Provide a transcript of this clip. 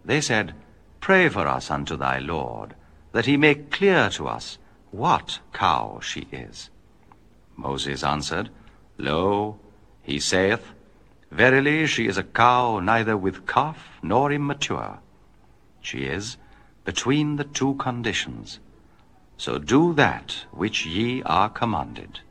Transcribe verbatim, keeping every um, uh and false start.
They said, Pray for us unto thy Lord, that he make clear to us what cow she is. Moses answered, Lo, he saith, Verily she is a cow neither with calf nor immature. She is between the two conditions. So do that which ye are commanded.